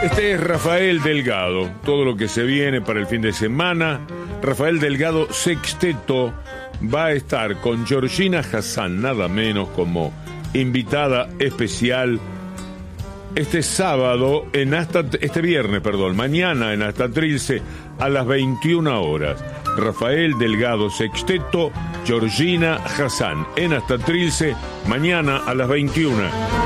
Este es Rafael Delgado, todo lo que se viene para el fin de semana. Rafael Delgado Sexteto va a estar con Georgina Hassan, nada menos, como invitada especial este viernes, mañana en Asta Trilce a las 21 horas. Rafael Delgado Sexteto, Georgina Hassan en Asta Trilce, mañana a las 21.